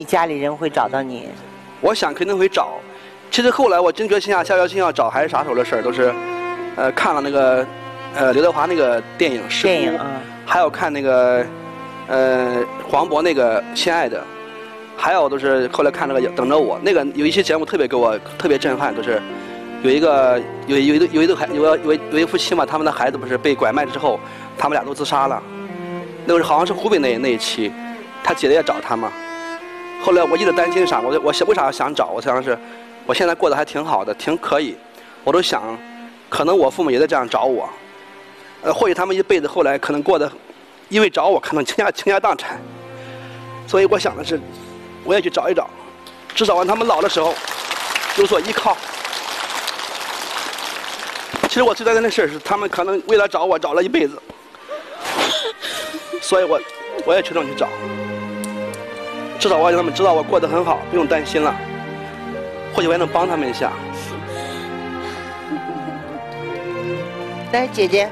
你家里人会找到你？ 我想肯定会找。其实后来我真觉得下决心要找，还是啥时候的事儿，都是，看了那个，刘德华那个电影《师傅》，还有看那个，黄渤那个《亲爱的》，还有都是后来看那个《等着我》，那个有一期节目特别给我特别震撼，都是有一夫妻嘛，他们的孩子不是被拐卖之后，他们俩都自杀了。那个好像是湖北那一期，他姐姐也找他嘛。后来我一直担心啥，我为啥想找？我想是，我现在过得还挺好的，挺可以。我都想，可能我父母也在这样找我，或许他们一辈子后来可能过得，因为找我可能倾家荡产。所以我想的是，我也去找一找，至少让他们老的时候有所依靠。其实我最担心的事是，他们可能为了找我找了一辈子，所以我也去去找。至少我让他们知道我过得很好，不用担心了。或许我也能帮他们一下。 来，姐姐，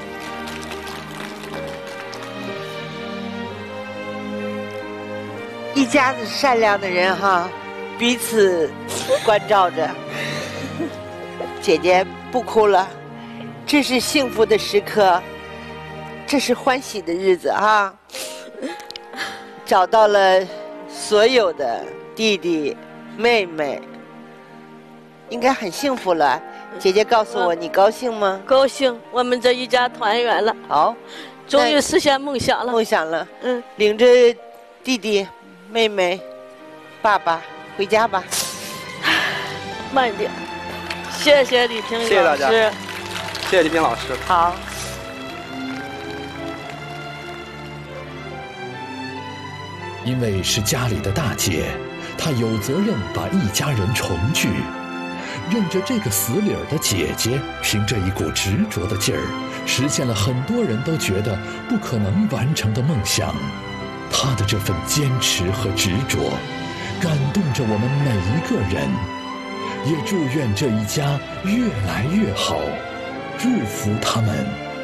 一家子善良的人哈，彼此关照着。姐姐不哭了，这是幸福的时刻，这是欢喜的日子啊！找到了所有的弟弟妹妹，应该很幸福了。姐姐告诉我，你高兴吗？ 高兴，我们这一家团圆了。 好， 终于实现梦想了。 梦想了，领着弟弟妹妹爸爸回家吧。 慢点，谢谢李萍老师。 谢谢大家，谢谢李萍老师。 好。 因为是家里的大姐，她有责任把一家人重聚。认着这个死理儿的姐姐，凭这一股执着的劲儿，实现了很多人都觉得不可能完成的梦想。她的这份坚持和执着，感动着我们每一个人，也祝愿这一家越来越好，祝福他们。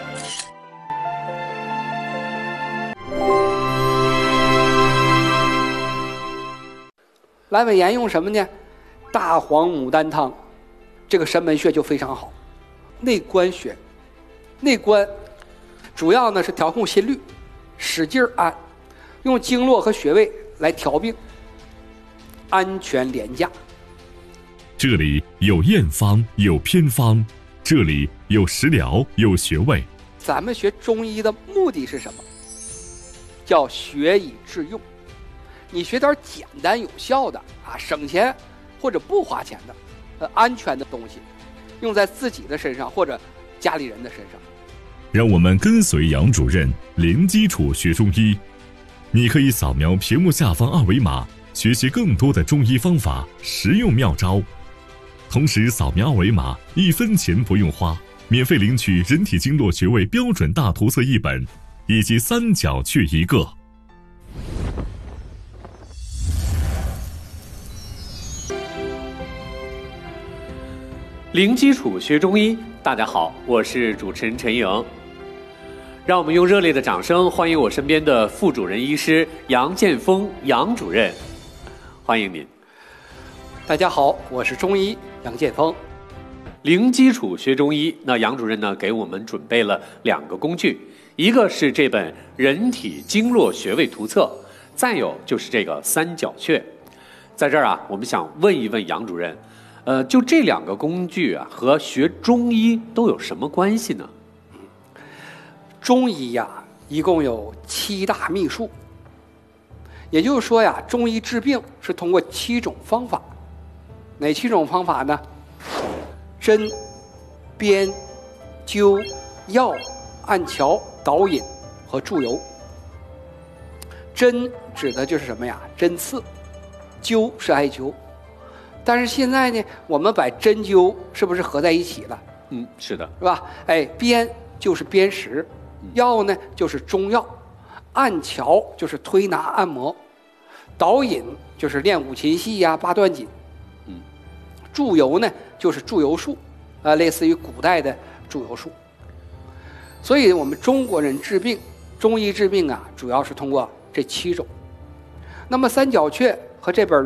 阑尾炎用什么呢？大黄牡丹汤，这个神门穴就非常好。内关穴，内关主要呢是调控心率，使劲按，用经络和穴位来调病，安全廉价。 这里有验方，有偏方，这里有食疗，有穴位。 咱们学中医的目的是什么？叫学以致用。你学点简单有效的省钱或者不花钱的安全的东西，用在自己的身上或者家里人的身上。 让我们跟随杨主任零基础学中医。你可以扫描屏幕下方二维码，学习更多的中医方法、实用妙招。同时扫描二维码，1分钱不用花，免费领取人体经络穴位标准大图册1本，以及3角穴1个。 零基础学中医，大家好，我是主持人陈颖。让我们用热烈的掌声欢迎我身边的副主任医师杨建峰杨主任，欢迎您。 大家好，我是中医杨建峰。 零基础学中医，那杨主任呢给我们准备了2个工具，一个是这本人体经络穴位图册，再有就是这个3角穴。在这儿我们想问一问杨主任，就这2个工具和学中医都有什么关系呢？ 中医一共有7大秘术，也就是说中医治病是通过7种方法。哪7种方法呢？针、砭、灸、药、按桥、导引和注油。针指的就是什么呀？针刺。灸是艾灸。但是现在呢，我们把针灸是不是合在一起了？ 是的， 是吧？砭就是砭石，药呢就是中药，按桥就是推拿按摩，导引就是练五禽戏八段锦，注油呢就是注油术，类似于古代的注油术。所以我们中国人治病，中医治病主要是通过这7种。那么3角穴和这本